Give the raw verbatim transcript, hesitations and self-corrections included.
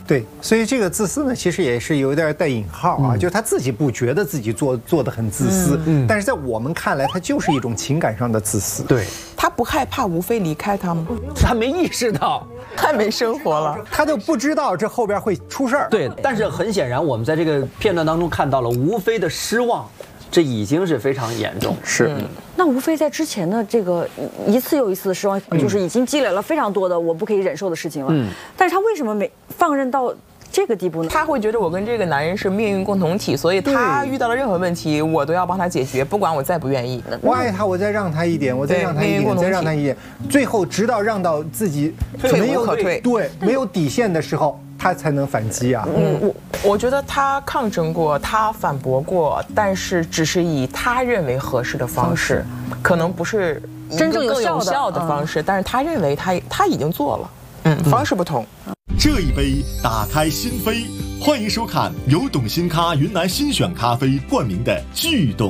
对，所以这个自私呢，其实也是有点带引号啊，嗯、就是他自己不觉得自己做做的很自私，嗯，但是在我们看来，他就是一种情感上的自私。 对， 他不害怕吴非离开他吗？ 他没意识到， 太没生活了， 他就不知道这后边会出事儿。 对，但是很显然，我们在这个片段当中看到了吴非的失望。这已经是非常严重， 是。 嗯、那吴非在之前的这个一次又一次的失望，嗯、就是已经积累了非常多的我不可以忍受的事情了。嗯，但是他为什么没放任到这个地步呢？ 他会觉得我跟这个男人是命运共同体，所以他遇到了任何问题，我都要帮他解决，不管我再不愿意。 我爱他，我再让他一点，我再让他一点，再让他一点，最后直到让到自己退无可退， 对，没有底线的时候。他才能反击啊！ 嗯，我我觉得他抗争过，他反驳过，但是只是以他认为合适的方式，可能不是真正更有效的方式，但是他认为他他已经做了，嗯，方式不同。 这一杯打开心扉，欢迎收看由董新咖云南新选咖啡冠名的巨董。